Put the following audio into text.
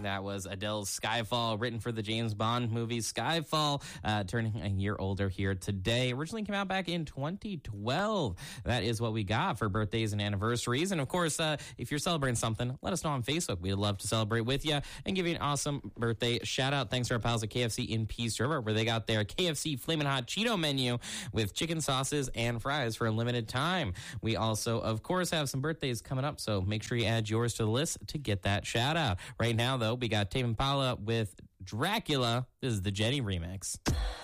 That was Adele's Skyfall, written for the James Bond movie Skyfall, turning a year older here today. Originally came out back in 2012. That is what we got for birthdays and anniversaries. And of course, if you're celebrating something, let us know on Facebook. We'd love to celebrate with you and give you an awesome birthday shout out. Thanks to our pals at KFC in Peace River, where they got their KFC Flamin' Hot Cheeto menu with chicken sauces and fries for a limited time. We also, of course, have some birthdays coming up, so make sure you add yours to the list to get that shout out. Right now, though, we got Tame Impala with Dracula. This is the Jenny remix.